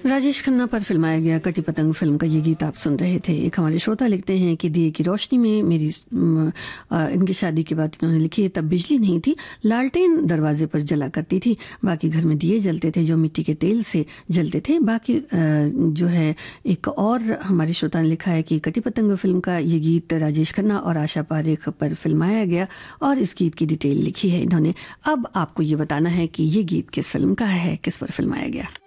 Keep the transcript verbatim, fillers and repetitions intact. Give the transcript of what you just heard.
राजेश खन्ना पर फिल्माया गया कटी पतंग फिल्म का ये गीत आप सुन रहे थे। एक हमारे श्रोता लिखते हैं कि दिए की रोशनी में मेरी आ, इनकी शादी के बाद इन्होंने लिखी है, तब बिजली नहीं थी, लालटेन दरवाजे पर जला करती थी, बाकी घर में दिए जलते थे जो मिट्टी के तेल से जलते थे। बाकी आ, जो है एक और हमारे श्रोता ने लिखा है कि कटी पतंग फिल्म का ये गीत राजेश खन्ना और आशा पारेख पर फिल्माया गया और इस गीत की डिटेल लिखी है इन्होंने। अब आपको ये बताना है कि ये गीत किस फिल्म का है, किस पर फिल्माया गया।